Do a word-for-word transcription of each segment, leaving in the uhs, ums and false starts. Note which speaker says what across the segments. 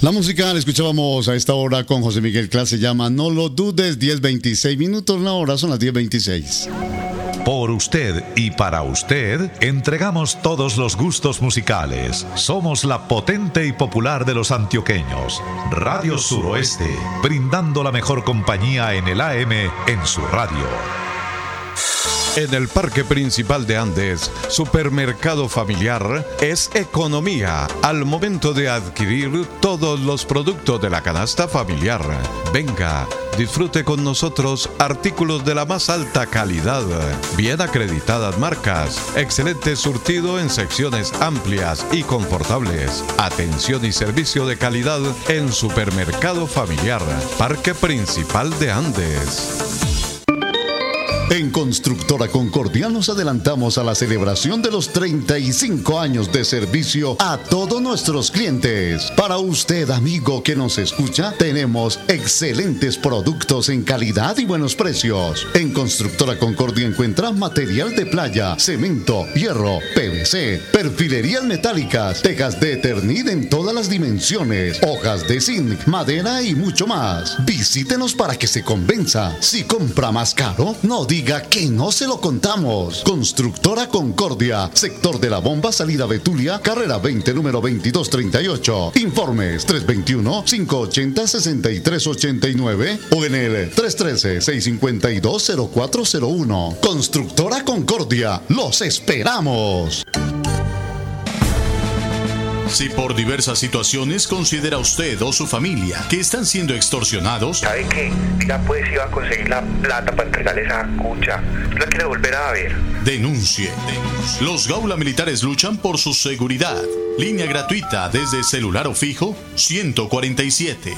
Speaker 1: La música la escuchábamos a esta hora con José Miguel Clas, se llama No lo dudes, diez veintiséis minutos, la hora son las diez veintiséis.
Speaker 2: Por usted y para usted, entregamos todos los gustos musicales. Somos la potente y popular de los antioqueños. Radio Suroeste, brindando la mejor compañía en el A M en su radio.
Speaker 3: En el Parque Principal de Andes, Supermercado Familiar es economía al momento de adquirir todos los productos de la canasta familiar. Venga, disfrute con nosotros artículos de la más alta calidad, bien acreditadas marcas, excelente surtido en secciones amplias y confortables, atención y servicio de calidad en Supermercado Familiar, Parque Principal de Andes.
Speaker 1: En Constructora Concordia nos adelantamos a la celebración de los treinta y cinco años de servicio a todos nuestros clientes. Para usted, amigo que nos escucha, tenemos excelentes productos en calidad y buenos precios. En Constructora Concordia encuentra material de playa, cemento, hierro, P V C, perfilerías metálicas, tejas de Eternit en todas las dimensiones, hojas de zinc, madera y mucho más. Visítenos para que se convenza. Si compra más caro, no diga Diga que no se lo contamos. Constructora Concordia, sector de la Bomba, salida Betulia, carrera veinte, número veintidós treinta y ocho. Informes tres dos uno, cinco ocho cero, seis tres ocho nueve o en el tres uno tres, seis cinco dos, cero cuatro cero uno. Constructora Concordia, los esperamos.
Speaker 4: Si por diversas situaciones considera usted o su familia que están siendo extorsionados,
Speaker 5: ¿sabe qué? Ya pues iba a conseguir la plata para entregarle esa cucha. La quiere volver a ver.
Speaker 4: Denuncie. Denuncie. Los Gaula Militares luchan por su seguridad. Línea gratuita desde celular o fijo ciento cuarenta y siete.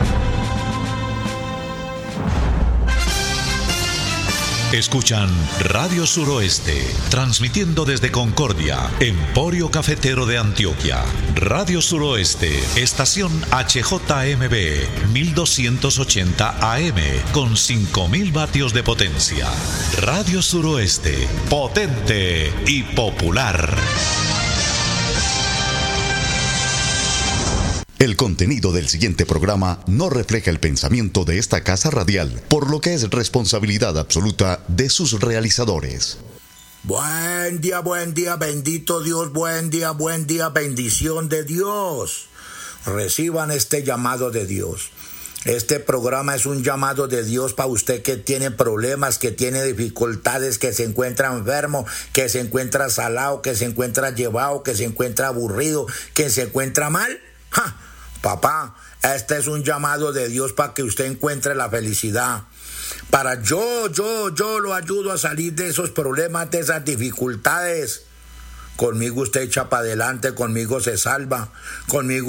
Speaker 2: Escuchan Radio Suroeste, transmitiendo desde Concordia, Emporio Cafetero de Antioquia. Radio Suroeste, estación H J M B, mil doscientos ochenta A M, con cinco mil vatios de potencia. Radio Suroeste, potente y popular.
Speaker 1: El contenido del siguiente programa no refleja el pensamiento de esta casa radial, por lo que es responsabilidad absoluta de sus realizadores.
Speaker 6: Buen día, buen día, bendito Dios, buen día, buen día, bendición de Dios. Reciban este llamado de Dios. Este programa es un llamado de Dios para usted que tiene problemas, que tiene dificultades, que se encuentra enfermo, que se encuentra salado, que se encuentra llevado, que se encuentra aburrido, que se encuentra mal. ¡Ja! Papá, este es un llamado de Dios para que usted encuentre la felicidad. Para yo, yo, yo lo ayudo a salir de esos problemas, de esas dificultades. Conmigo usted echa para adelante, conmigo se salva, conmigo